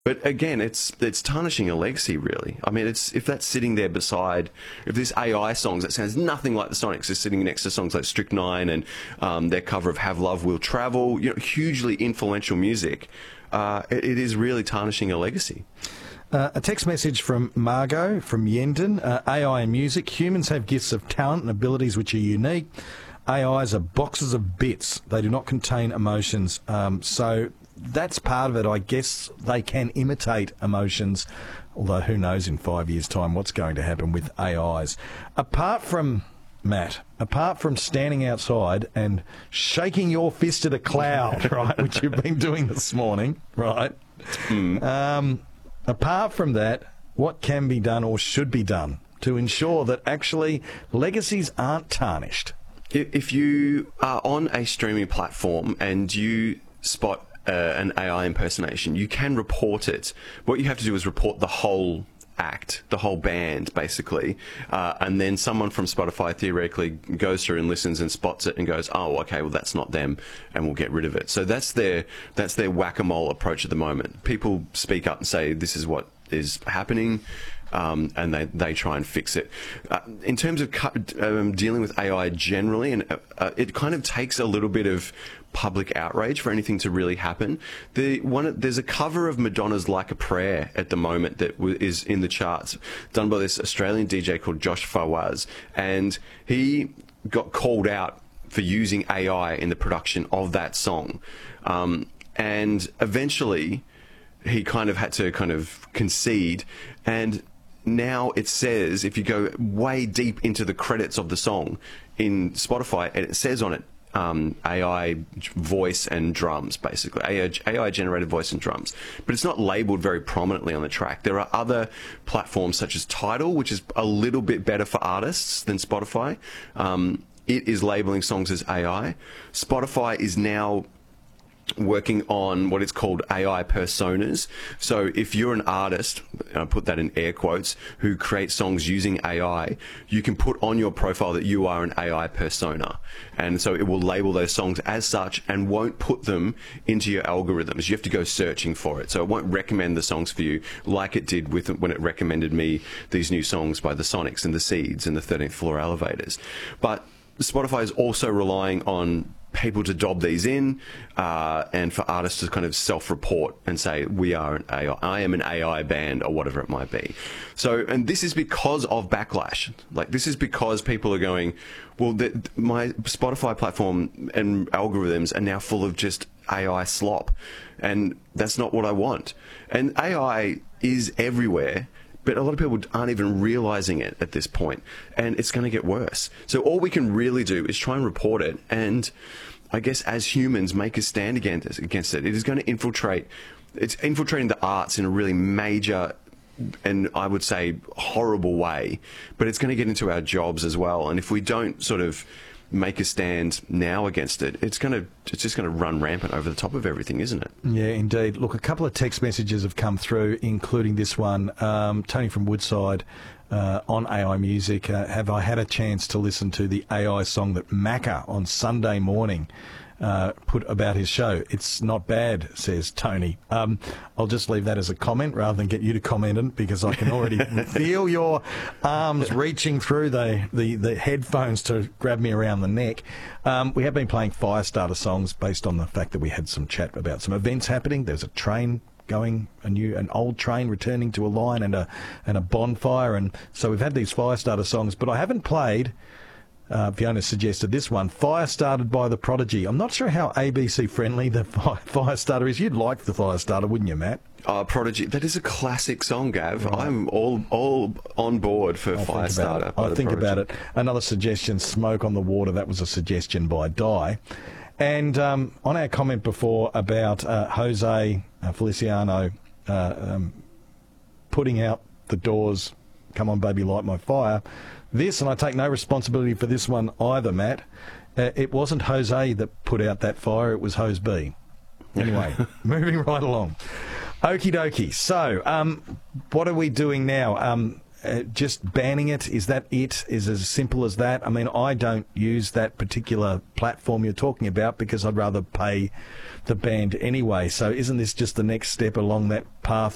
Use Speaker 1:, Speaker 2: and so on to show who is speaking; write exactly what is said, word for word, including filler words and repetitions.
Speaker 1: But again, it's it's tarnishing a legacy, really. I mean, it's if that's sitting there beside, if this A I songs that sounds nothing like the Sonics is sitting next to songs like Strychnine and um, their cover of Have Love Will Travel, you know, hugely influential music, uh, it, it is really tarnishing a legacy.
Speaker 2: Uh, a text message from Margot from Yendon. Uh, A I and music. Humans have gifts of talent and abilities which are unique. A Is are boxes of bits. They do not contain emotions. Um, so that's part of it. I guess they can imitate emotions, although who knows in five years' time what's going to happen with A Is. Apart from, Matt, apart from standing outside and shaking your fist at a cloud, right, which you've been doing this morning, right, mm. um, apart from that, what can be done or should be done to ensure that actually legacies aren't tarnished?
Speaker 1: If you are on a streaming platform and you spot uh, an A I impersonation, you can report it. What you have to do is report the whole act, the whole band, basically, uh, and then someone from Spotify theoretically goes through and listens and spots it and goes, "Oh, okay, well that's not them," and we'll get rid of it. So that's their that's their whack-a-mole approach at the moment. People speak up and say, "This is what is happening." Um, and they, they try and fix it. Uh, in terms of cu- um, dealing with A I generally, and uh, it kind of takes a little bit of public outrage for anything to really happen. The one there's a cover of Madonna's "Like a Prayer" at the moment that w- is in the charts, done by this Australian D J called Josh Fawaz, and he got called out for using A I in the production of that song, um, and eventually he kind of had to kind of concede. And now it says, if you go way deep into the credits of the song in Spotify, it says on it um, A I voice and drums, basically. A I, A I generated voice and drums. But it's not labelled very prominently on the track. There are other platforms such as Tidal, which is a little bit better for artists than Spotify. Um, it is labelling songs as A I. Spotify is now working on what is called A I personas. So if you're an artist, I put that in air quotes, who creates songs using A I, you can put on your profile that you are an A I persona. And so it will label those songs as such and won't put them into your algorithms. You have to go searching for it. So it won't recommend the songs for you like it did with when it recommended me these new songs by the Sonics and the Seeds and the thirteenth Floor Elevators. But Spotify is also relying on people to dob these in, uh, and for artists to kind of self-report and say, we are an A I, I am an A I band, or whatever it might be. So, and this is because of backlash. Like, this is because people are going, well, the, my Spotify platform and algorithms are now full of just A I slop, and that's not what I want. And A I is everywhere, but a lot of people aren't even realizing it at this point, and it's going to get worse. So all we can really do is try and report it, and I guess as humans make a stand against against it. It is going to infiltrate. It's infiltrating the arts in a really major and I would say horrible way, but it's going to get into our jobs as well. And if we don't sort of make a stand now against it, it's going to it's just going to run rampant over the top of everything, isn't it?
Speaker 2: Yeah, indeed. Look, a couple of text messages have come through, including this one. Um, Tony from Woodside uh, on A I Music. Uh, have I had a chance to listen to the A I song that Macca on Sunday morning Uh, put about his show? It's not bad, says Tony. Um, I'll just leave that as a comment rather than get you to comment on it, because I can already feel your arms reaching through the, the, the headphones to grab me around the neck. Um, we have been playing Firestarter songs based on the fact that we had some chat about some events happening. There's a train going, a new, an old train returning to a line, and a and a bonfire, and so we've had these Firestarter songs, but I haven't played. Uh, Fiona suggested this one, Fire Started by the Prodigy. I'm not sure how A B C friendly the fire, Firestarter is. You'd like the Firestarter, wouldn't you, Matt?
Speaker 1: Uh, Prodigy, that is a classic song, Gav.
Speaker 2: Right.
Speaker 1: I'm all all on board for
Speaker 2: I'll
Speaker 1: Firestarter.
Speaker 2: I'll think about it. Another suggestion, Smoke on the Water. That was a suggestion by Di. And um, on our comment before about uh, Jose uh, Feliciano uh, um, putting out the Doors, Come On Baby Light My Fire, this, and I take no responsibility for this one either, Matt, uh, it wasn't Jose that put out that fire, it was Hose B. Anyway, moving right along. Okie dokie. So, um, what are we doing now? Um, uh, just banning it? Is that it? Is it as simple as that? I mean, I don't use that particular platform you're talking about because I'd rather pay the band anyway. So isn't this just the next step along that path